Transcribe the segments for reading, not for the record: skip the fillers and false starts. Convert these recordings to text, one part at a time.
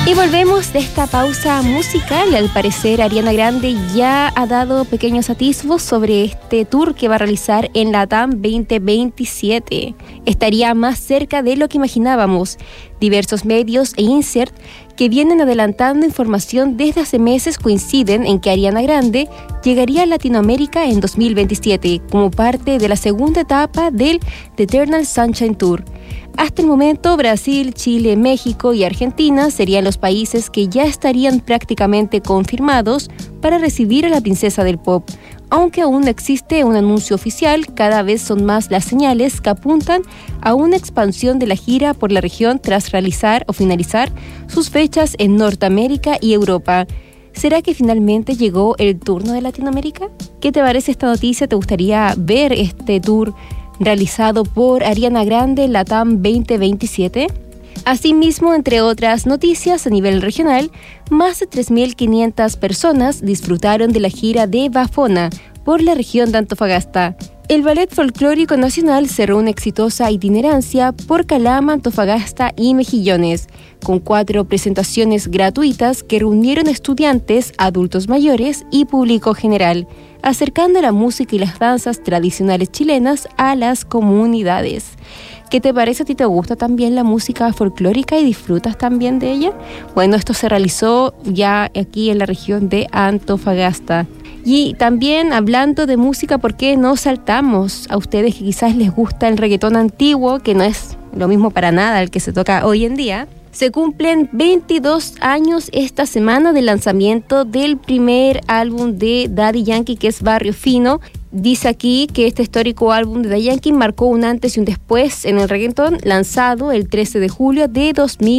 Y volvemos de esta pausa musical. Al parecer, Ariana Grande ya ha dado pequeños atisbos sobre este tour que va a realizar en LATAM 2027. Estaría más cerca de lo que imaginábamos. Diversos medios e Insert que vienen adelantando información desde hace meses coinciden en que Ariana Grande llegaría a Latinoamérica en 2027 como parte de la segunda etapa del The Eternal Sunshine Tour. Hasta el momento, Brasil, Chile, México y Argentina serían los países que ya estarían prácticamente confirmados para recibir a la princesa del pop. Aunque aún no existe un anuncio oficial, cada vez son más las señales que apuntan a una expansión de la gira por la región tras realizar o finalizar sus fechas en Norteamérica y Europa. ¿Será que finalmente llegó el turno de Latinoamérica? ¿Qué te parece esta noticia? ¿Te gustaría ver este tour realizado por Ariana Grande LATAM 2027? Asimismo, entre otras noticias a nivel regional, más de 3.500 personas disfrutaron de la gira de Bafona por la región de Antofagasta. El Ballet Folclórico Nacional cerró una exitosa itinerancia por Calama, Antofagasta y Mejillones, con 4 presentaciones gratuitas que reunieron estudiantes, adultos mayores y público general, acercando la música y las danzas tradicionales chilenas a las comunidades. ¿Qué te parece? ¿A ti te gusta también la música folclórica y disfrutas también de ella? Bueno, esto se realizó ya aquí en la región de Antofagasta. Y también hablando de música, ¿por qué no saltamos a ustedes que quizás les gusta el reggaetón antiguo, que no es lo mismo para nada al que se toca hoy en día? Se cumplen 22 años esta semana del lanzamiento del primer álbum de Daddy Yankee, que es Barrio Fino. Dice aquí que este histórico álbum de Daddy Yankee marcó un antes y un después en el reggaetón, lanzado el 13 de julio de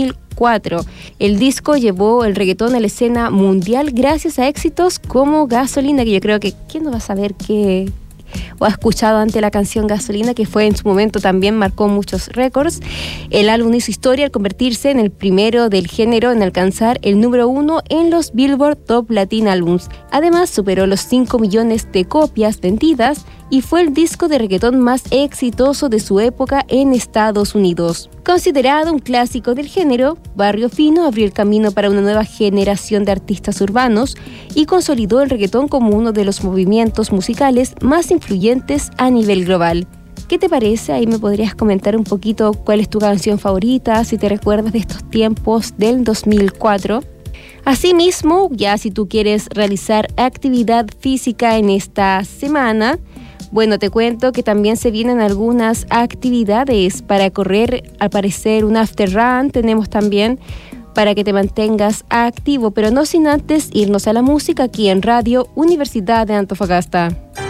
2004. El disco llevó el reggaetón a la escena mundial gracias a éxitos como Gasolina, que yo creo que ¿quién no va a saber qué o ha escuchado antes la canción Gasolina, que fue en su momento también marcó muchos récords? El álbum hizo historia al convertirse en el primero del género en alcanzar el número 1 en los Billboard Top Latin Albums. Además, superó los 5 millones de copias vendidas y fue el disco de reggaetón más exitoso de su época en Estados Unidos. Considerado un clásico del género, Barrio Fino abrió el camino para una nueva generación de artistas urbanos y consolidó el reggaetón como uno de los movimientos musicales más influyentes a nivel global. ¿Qué te parece? Ahí me podrías comentar un poquito cuál es tu canción favorita, si te recuerdas de estos tiempos del 2004. Asimismo, ya si tú quieres realizar actividad física en esta semana, bueno, te cuento que también se vienen algunas actividades para correr, al parecer un after run tenemos también para que te mantengas activo, pero no sin antes irnos a la música aquí en Radio Universidad de Antofagasta.